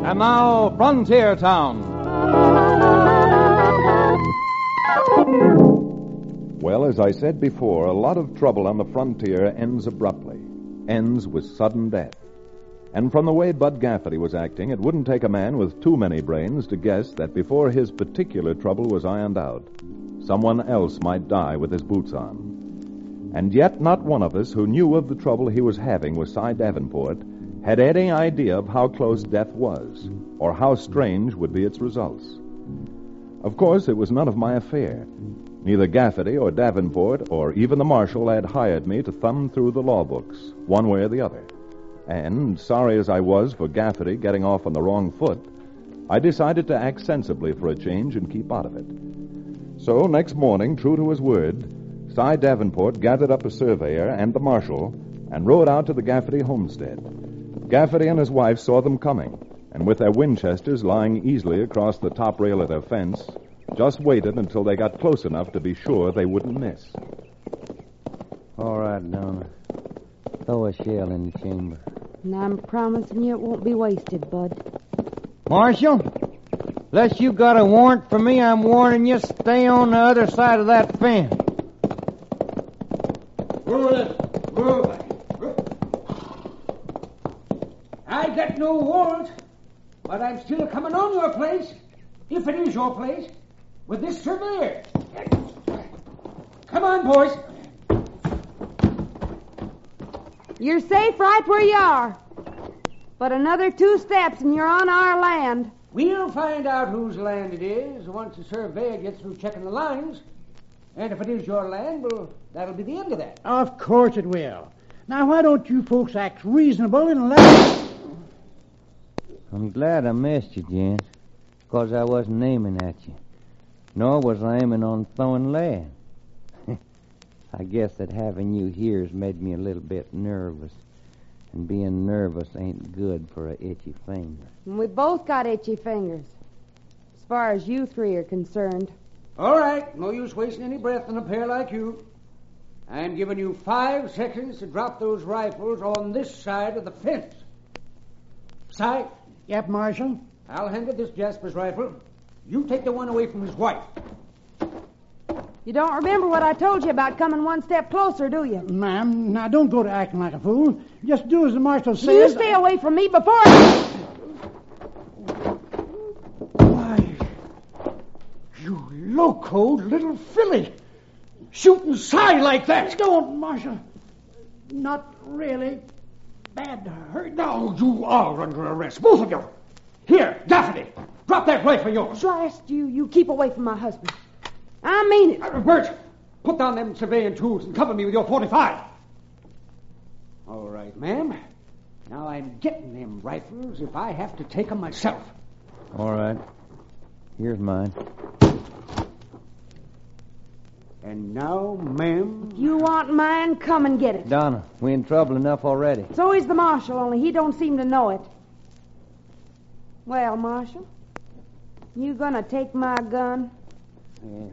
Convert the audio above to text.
And now, Frontier Town. Well, as I said before, a lot of trouble on the frontier ends abruptly, ends with sudden death. And from the way Bud Gaffney was acting, it wouldn't take a man with too many brains to guess that before his particular trouble was ironed out, someone else might die with his boots on. And yet not one of us who knew of the trouble he was having with Cy Davenport had any idea of how close death was, or how strange would be its results. Of course, it was none of my affair. Neither Gaffney or Davenport or even the marshal had hired me to thumb through the law books, one way or the other. And, sorry as I was for Gaffney getting off on the wrong foot, I decided to act sensibly for a change and keep out of it. So, next morning, true to his word, Cy Davenport gathered up a surveyor and the marshal and rode out to the Gaffney homestead. Gaffney and his wife saw them coming, and with their Winchesters lying easily across the top rail of their fence, just waited until they got close enough to be sure they wouldn't miss. All right, Donna. Throw a shell in the chamber. And I'm promising you it won't be wasted, Bud. Marshal, unless you got a warrant for me, I'm warning you, stay on the other side of that fence. I got no warrant, but I'm still coming on your place, if it is your place, with this surveyor. Come on, boys. You're safe right where you are. But another 2 steps and you're on our land. We'll find out whose land it is once the surveyor gets through checking the lines. And if it is your land, well, that'll be the end of that. Of course it will. Now, why don't you folks act reasonable and let... I'm glad I missed you, Jen, because I wasn't aiming at you. Nor was I aiming on throwing lead. I guess that having you here's made me a little bit nervous. And being nervous ain't good for a itchy finger. And we both got itchy fingers, as far as you 3 are concerned. All right, no use wasting any breath on a pair like you. I'm giving you 5 seconds to drop those rifles on this side of the fence. Cy? Yep, Marshal? I'll handle this Jasper's rifle. You take the one away from his wife. You don't remember what I told you about coming 1 step closer, do you? Ma'am, now don't go to acting like a fool. Just do as the Marshal says. You stay away from me before Why, you locoed little filly. Shooting Cy like that. Don't, Marshal. Not really. Bad to hurt. Now you are under arrest, both of you. Here, Gaffney, drop that rifle of yours. Blast you, you keep away from my husband. I mean it. Bert, put down them surveying tools and cover me with your 45. All right, ma'am. Now I'm getting them rifles if I have to take them myself. All right. Here's mine. And now, ma'am... If you want mine, come and get it. Donna, we in trouble enough already. So is the Marshal, only he don't seem to know it. Well, Marshal, you gonna take my gun? Yeah.